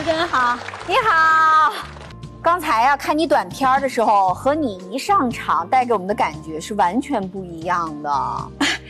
持真好。 你好，刚才呀、看你短片的时候，和你一上场带给我们的感觉是完全不一样的。